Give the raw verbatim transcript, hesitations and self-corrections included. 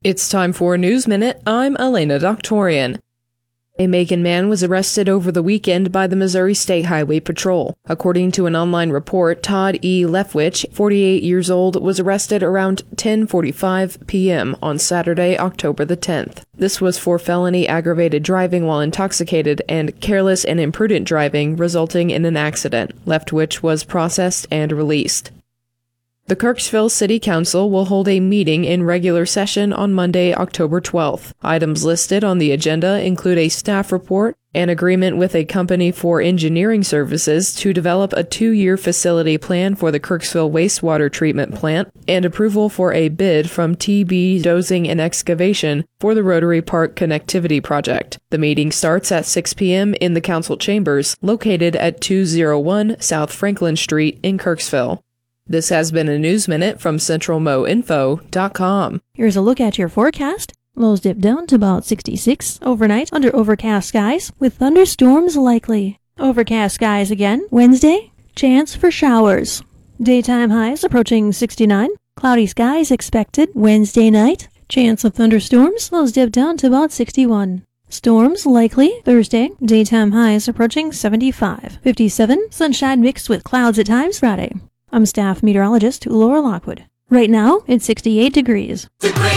It's time for a News Minute. I'm Elena Doctorian. A Macon man was arrested over the weekend by the Missouri State Highway Patrol. According to an online report, Todd E. Lefwich, forty-eight years old, was arrested around ten forty-five p.m. on Saturday, October the tenth. This was for felony aggravated driving while intoxicated and careless and imprudent driving, resulting in an accident. Lefwich was processed and released. The Kirksville City Council will hold a meeting in regular session on Monday, October twelfth. Items listed on the agenda include a staff report, an agreement with a company for engineering services to develop a two-year facility plan for the Kirksville wastewater treatment plant, and approval for a bid from T B Dozing and Excavation for the Rotary Park Connectivity Project. The meeting starts at six p.m. in the council chambers, located at two oh one South Franklin Street in Kirksville. This has been a News Minute from Central Mo Info dot com. Here's a look at your forecast. Lows dip down to about sixty-six overnight under overcast skies with thunderstorms likely. Overcast skies again Wednesday. Chance for showers. Daytime highs approaching sixty-nine. Cloudy skies expected Wednesday night. Chance of thunderstorms. Lows dip down to about sixty-one. Storms likely Thursday. Daytime highs approaching seventy-five. fifty-seven. Sunshine mixed with clouds at times Friday. I'm staff meteorologist Laura Lockwood. Right now, it's sixty-eight degrees.